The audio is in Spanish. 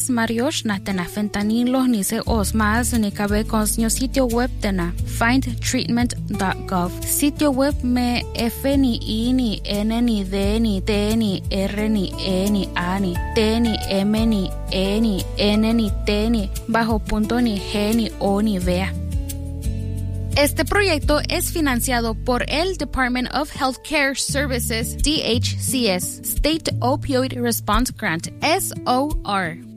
Mariosh na tena fentanyl ni se osmas ni cabe con sitio web tena findtreatment.gov. Sitio web me F ni I ni N ni D ni T ni R ni E ni A ni T ni M ni E ni N ni T ni bajo punto ni G ni O ni VEA. Este proyecto es financiado por el Department of Healthcare Services, DHCS, State Opioid Response Grant, SOR.